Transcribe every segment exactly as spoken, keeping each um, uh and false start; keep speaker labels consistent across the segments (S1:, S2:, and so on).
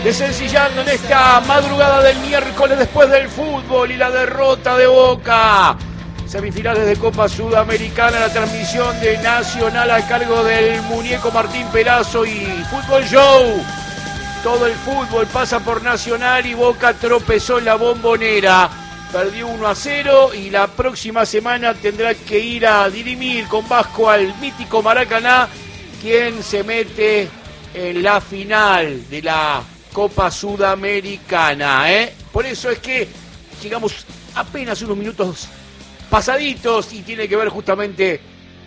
S1: Desencillando en esta madrugada del miércoles después del fútbol y la derrota de Boca. Semifinales de Copa Sudamericana, la transmisión de Nacional a cargo del muñeco Martín Perazo y Fútbol Show. Todo el fútbol pasa por Nacional y Boca tropezó en la Bombonera. Perdió uno a cero y la próxima semana tendrá que ir a dirimir con Vasco al mítico Maracaná, quien se mete en la final de la Copa Sudamericana, ¿eh? Por eso es que llegamos apenas unos minutos pasaditos y tiene que ver justamente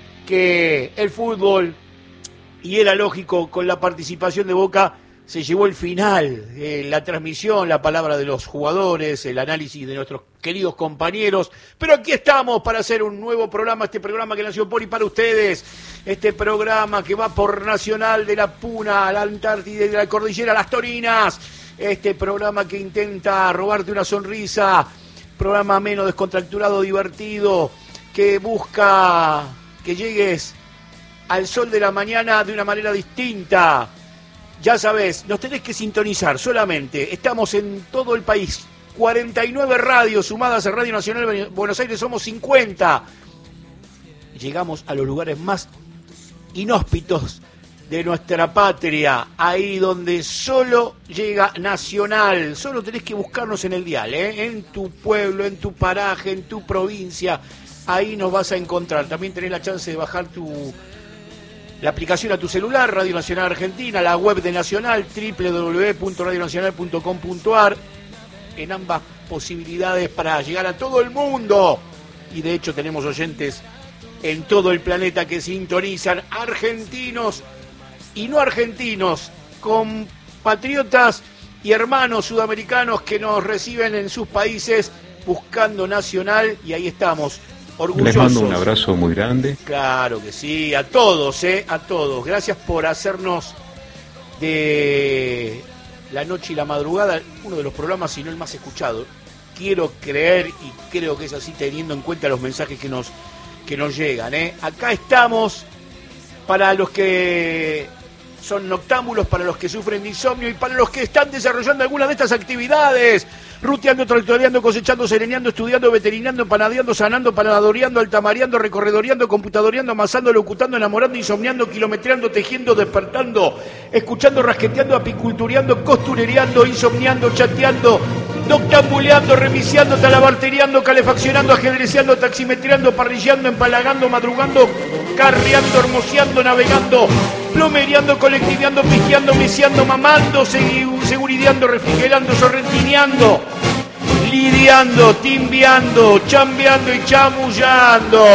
S1: que el fútbol, y era lógico, con la participación de Boca se llevó el final, eh, la transmisión, la palabra de los jugadores, el análisis de nuestros queridos compañeros. Pero aquí estamos para hacer un nuevo programa, este programa que nació por y para ustedes, este programa que va por Nacional de la Puna a la Antártida y de la Cordillera a las Torinas, este programa que intenta robarte una sonrisa, programa menos descontracturado, divertido, que busca que llegues al sol de la mañana de una manera distinta. Ya sabés, nos tenés que sintonizar solamente. Estamos en todo el país. cuarenta y nueve radios sumadas a Radio Nacional de Buenos Aires, somos cincuenta. Llegamos a los lugares más inhóspitos de nuestra patria, ahí donde solo llega Nacional. Solo tenés que buscarnos en el dial, ¿eh? En tu pueblo, en tu paraje, en tu provincia. Ahí nos vas a encontrar. También tenés la chance de bajar tu... la aplicación a tu celular, Radio Nacional Argentina, la web de Nacional, doble u doble u doble u punto radio nacional punto com punto a r, en ambas posibilidades para llegar a todo el mundo. Y de hecho tenemos oyentes en todo el planeta que sintonizan, argentinos y no argentinos, compatriotas y hermanos sudamericanos que nos reciben en sus países buscando Nacional, y ahí estamos. Orgullosos.
S2: Les mando un abrazo muy grande.
S1: Claro que sí, a todos, eh, a todos. Gracias por hacernos de la noche y la madrugada uno de los programas, si no el más escuchado. Quiero creer y creo que es así, teniendo en cuenta los mensajes que nos, que nos llegan, eh. Acá estamos para los que son noctámbulos, para los que sufren de insomnio y para los que están desarrollando alguna de estas actividades. Ruteando, tractoreando, cosechando, sereneando, estudiando, veterinando, panadeando, sanando, panadoreando, altamareando, recorredoreando, computadoreando, amasando, locutando, enamorando, insomniando, kilometreando, tejiendo, despertando, escuchando, rasqueteando, apicultureando, costurereando, insomniando, chateando, noctambuleando, remisiando, talabarteriando, calefaccionando, ajedreceando, taximetreando, parrillando, empalagando, madrugando, carreando, hermoseando, navegando, plomereando, colectiveando, pisteando, meciando, mamando, segurideando, refrigerando, sorrentineando, lidiando, timbiando, chambeando y chamullando.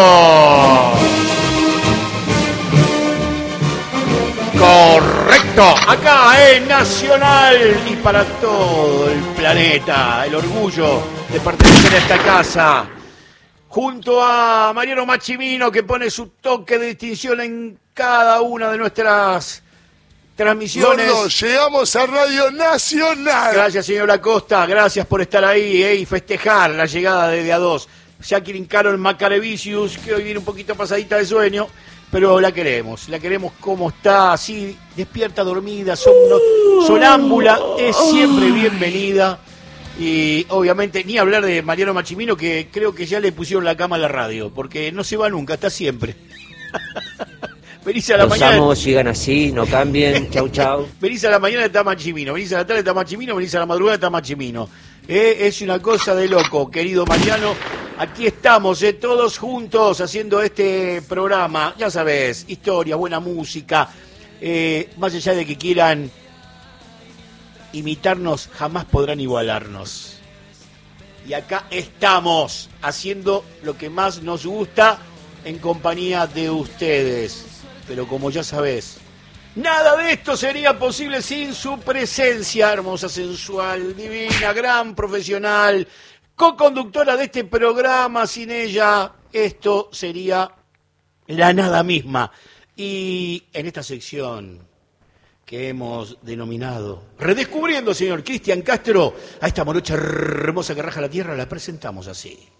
S1: Correcto, acá en Nacional y para todo el planeta, el orgullo de pertenecer a esta casa, junto a Mariano Machimino, que pone su toque de distinción en cada una de nuestras transmisiones.
S3: Gordo, llegamos a Radio Nacional.
S1: Gracias, señor Acosta, gracias por estar ahí, eh, y festejar la llegada de De A dos. Jacqueline Carol Macarevicius, que hoy viene un poquito pasadita de sueño, pero la queremos, la queremos como está, así, despierta, dormida, somno, sonámbula, es siempre bienvenida. Y obviamente ni hablar de Mariano Machimino, que creo que ya le pusieron la cama a la radio, porque no se va nunca, está siempre. Venís a la
S4: Los
S1: mañana.
S4: amo, sigan así, no cambien, chau chau.
S1: Venís a la mañana, está Machimino, venís a la tarde, está Machimino, venís a la madrugada, está Machimino. Eh, es una cosa de loco, querido Mariano. Aquí estamos, eh, todos juntos haciendo este programa. Ya sabés, historia, buena música. Eh, más allá de que quieran imitarnos, jamás podrán igualarnos. Y acá estamos, haciendo lo que más nos gusta en compañía de ustedes. Pero como ya sabés, nada de esto sería posible sin su presencia, hermosa, sensual, divina, gran profesional, co-conductora de este programa. Sin ella, esto sería la nada misma. Y en esta sección que hemos denominado Redescubriendo, señor Cristian Castro, a esta morocha hermosa que raja la tierra, la presentamos así.